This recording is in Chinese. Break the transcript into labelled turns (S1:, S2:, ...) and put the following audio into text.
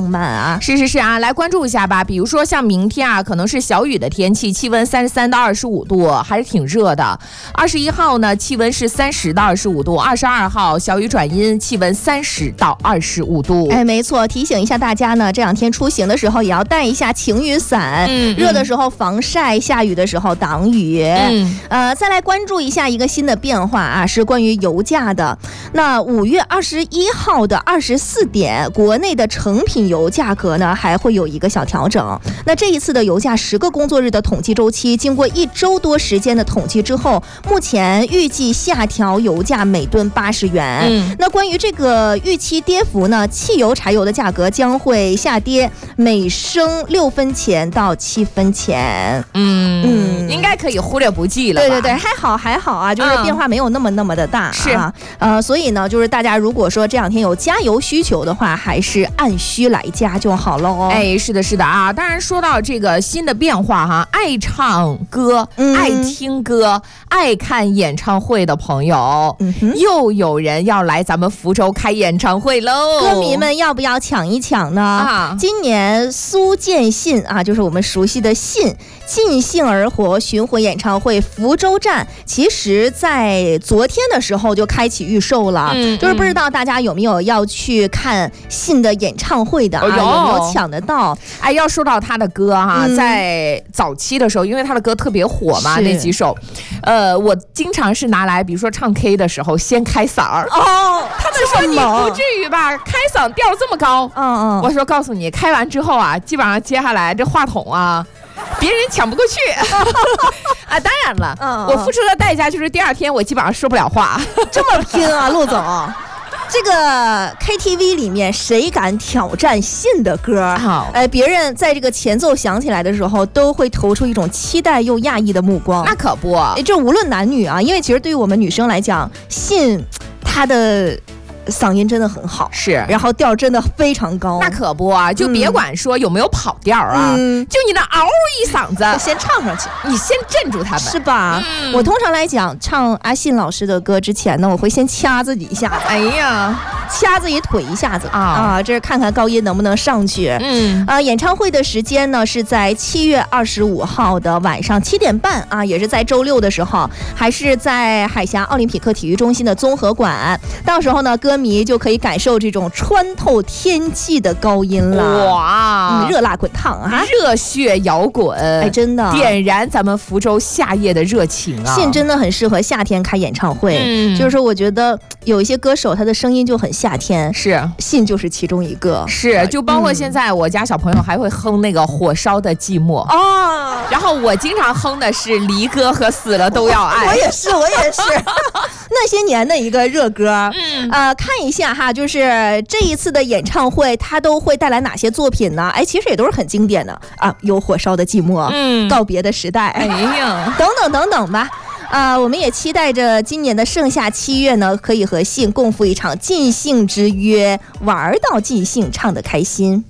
S1: 漫啊。
S2: 是啊，来关注一下吧。比如说像明天啊，可能是小雨的天气，气温33到25度，还是挺热的。21号呢，气温是30到25度。22号小雨转阴，气温30到25度。
S1: 哎，没错，提醒一下大家呢，这两天出行的时候也要带一下晴雨伞，热的时候防晒，下雨的时候挡雨。再来关注一下一个新的变化啊，是关于油价的。那5月21号的24点，国内的成品油价格呢还会有一个小调整。那这一次的油价10个工作日的统计周期，经过1周多时间的统计之后，目前预计下调油价每吨80元。那关于这个预期跌幅呢，汽油、柴油的价格将会下跌每升6分钱到7分钱。
S2: 应该可以忽略不计了吧？
S1: 对，还好啊，就是变化没有那么的大啊。所以呢，就是大家如果说这两天有加油需求的话，还是按需来加就好喽。
S2: 哎，是的啊。当然说到这个新的变化哈，爱唱歌、爱听歌、爱看演唱会的朋友，又有人要来咱们福州开演唱会喽。
S1: 歌迷们要不要抢一抢呢？今年苏建信啊，就是我们熟悉的信，尽兴而活巡回演唱会福州站，其实在昨天的时候就开启预售了。就是不知道大家有没有要去看信的演唱会的啊？有没有抢得到？
S2: 哎，要说到他的歌哈，在早期的时候，因为他的歌特别火嘛，那几首，我经常是拿来，比如说唱 K 的时候先开嗓儿。他们说你不至于吧，开嗓调这么高。我说告诉你，开完之后啊，基本上接下来这话筒啊，别人抢不过去啊！当然了，我付出的代价就是第二天我基本上说不了话。
S1: 这么拼啊，陆总！这个 KTV 里面谁敢挑战信的歌？别人在这个前奏响起来的时候，都会投出一种期待又讶异的目光。
S2: 那可不，
S1: 这无论男女啊，因为其实对于我们女生来讲，信他的嗓音真的很好，
S2: 是，
S1: 然后调真的非常高。
S2: 那可不啊，就别管说有没有跑调啊，就你那嗷一嗓子
S1: 先唱上去，
S2: 你先镇住他们，
S1: 是吧？我通常来讲唱阿信老师的歌之前呢，我会先掐自己一下，
S2: 哎呀，
S1: 掐自己腿一下子这是看看高音能不能上去。演唱会的时间呢是在7月25号的晚上7点半啊，也是在周六的时候，还是在海峡奥林匹克体育中心的综合馆。到时候呢，歌迷就可以感受这种穿透天际的高音了。哇，热辣滚烫啊，
S2: 热血摇滚，
S1: 哎，真的
S2: 点燃咱们福州夏夜的热情啊！
S1: 信真的很适合夏天开演唱会，就是说我觉得有一些歌手他的声音就很夏天，
S2: 是
S1: 信就是其中一个，
S2: 是就包括现在我家小朋友还会哼那个火烧的寂寞然后我经常哼的是离歌和死了都要爱。
S1: 我也是那些年的一个热歌。看一下哈，就是这一次的演唱会它都会带来哪些作品呢？哎，其实也都是很经典的啊，有火烧的寂寞，告别的时代，
S2: 哎呀，
S1: 等等吧。我们也期待着今年的盛夏7月呢，可以和信共赴一场尽兴之约，玩到尽兴，唱得开心。